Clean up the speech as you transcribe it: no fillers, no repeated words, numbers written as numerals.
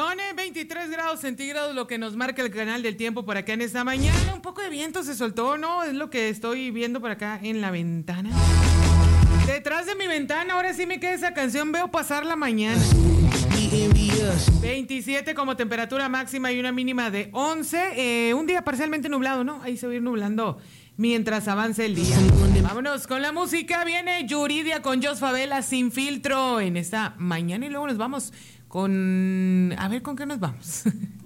Son 23 grados centígrados lo que nos marca el canal del tiempo por acá en esta mañana. Un poco de viento se soltó, ¿no? Es lo que estoy viendo por acá en la ventana. Detrás de mi ventana, ahora sí me queda esa canción, veo pasar la mañana. 27 como temperatura máxima y una mínima de 11. Un día parcialmente nublado, ¿no? Ahí se va a ir nublando mientras avance el día. Vámonos con la música. Viene Yuridia con Jos Favela, Sin Filtro, en esta mañana. Y luego nos vamos con... A ver, ¿con qué nos vamos?